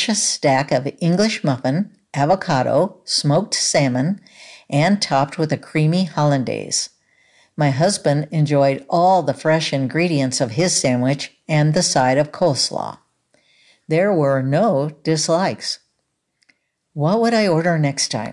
delicious stack of English muffin, avocado, smoked salmon, and topped with a creamy hollandaise. My husband enjoyed all the fresh ingredients of his sandwich and the side of coleslaw. There were no dislikes. What would I order next time?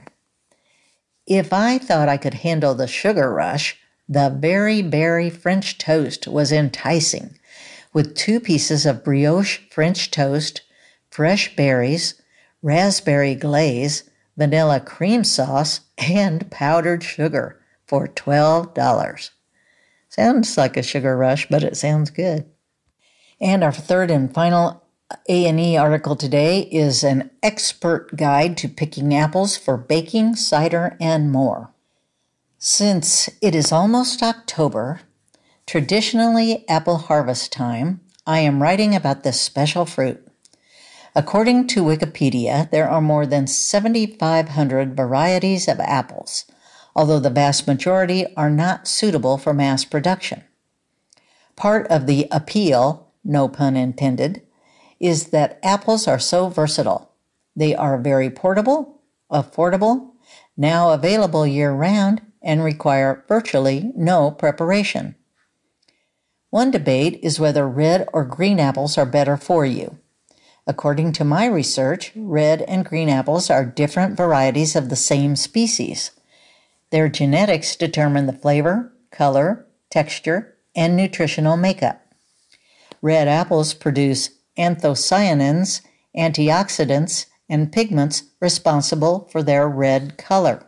If I thought I could handle the sugar rush, the Very Berry French toast was enticing, with 2 pieces of brioche French toast, fresh berries, raspberry glaze, vanilla cream sauce, and powdered sugar for $12. Sounds like a sugar rush, but it sounds good. And our third and final A&E article today is an expert guide to picking apples for baking, cider, and more. Since it is almost October, traditionally apple harvest time, I am writing about this special fruit. According to Wikipedia, there are more than 7,500 varieties of apples, although the vast majority are not suitable for mass production. Part of the appeal, no pun intended, is that apples are so versatile. They are very portable, affordable, now available year-round, and require virtually no preparation. One debate is whether red or green apples are better for you. According to my research, red and green apples are different varieties of the same species. Their genetics determine the flavor, color, texture, and nutritional makeup. Red apples produce anthocyanins, antioxidants, and pigments responsible for their red color.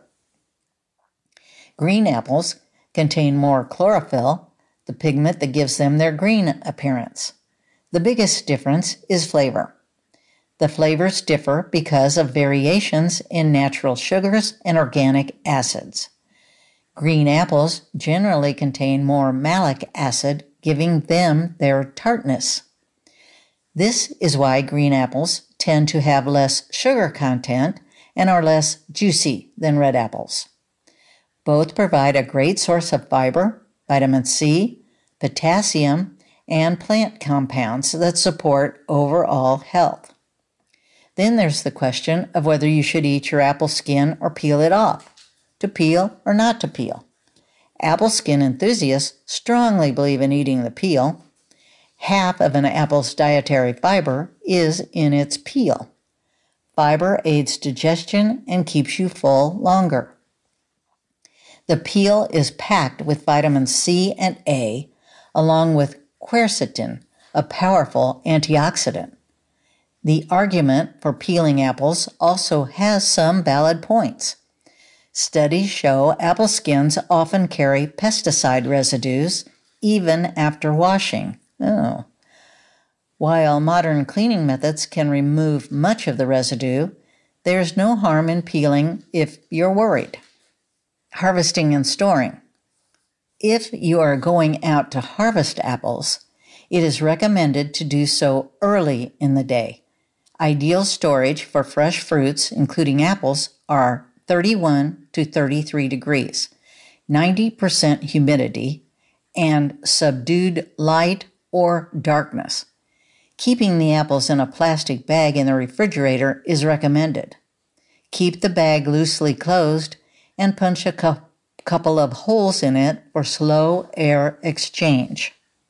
Green apples contain more chlorophyll, the pigment that gives them their green appearance. The biggest difference is flavor. The flavors differ because of variations in natural sugars and organic acids. Green apples generally contain more malic acid, giving them their tartness. This is why green apples tend to have less sugar content and are less juicy than red apples. Both provide a great source of fiber, vitamin C, potassium, and plant compounds that support overall health. Then there's the question of whether you should eat your apple skin or peel it off, to peel or not to peel. Apple skin enthusiasts strongly believe in eating the peel. Half of an apple's dietary fiber is in its peel. Fiber aids digestion and keeps you full longer. The peel is packed with vitamins C and A, along with quercetin, a powerful antioxidant. The argument for peeling apples also has some valid points. Studies show apple skins often carry pesticide residues even after washing. While modern cleaning methods can remove much of the residue, there's no harm in peeling if you're worried. Harvesting and storing. If you are going out to harvest apples, it is recommended to do so early in the day. Ideal storage for fresh fruits, including apples, are 31 to 33 degrees, 90% humidity, and subdued light or darkness. Keeping the apples in a plastic bag in the refrigerator is recommended. Keep the bag loosely closed and punch a couple of holes in it for slow air exchange.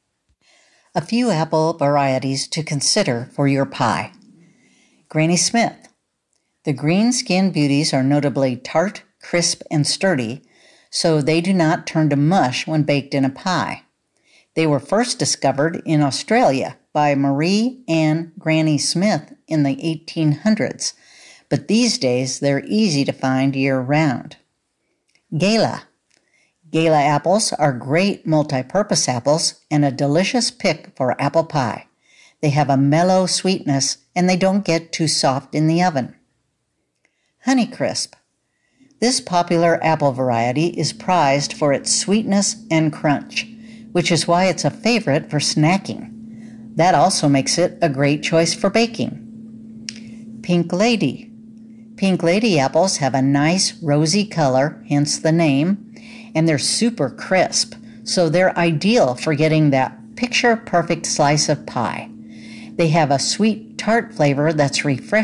A few apple varieties to consider for your pie. Granny Smith. The green skin beauties are notably tart, crisp, and sturdy, so they do not turn to mush when baked in a pie. They were first discovered in Australia by Marie Ann Granny Smith in the 1800s, but these days they're easy to find year-round. Gala. Gala apples are great multi-purpose apples and a delicious pick for apple pie. They have a mellow sweetness and they don't get too soft in the oven. Honeycrisp. This popular apple variety is prized for its sweetness and crunch, which is why it's a favorite for snacking. That also makes it a great choice for baking. Pink Lady. Pink Lady apples have a nice rosy color, hence the name, and they're super crisp, so they're ideal for getting that picture-perfect slice of pie. They have a sweet tart flavor that's refreshing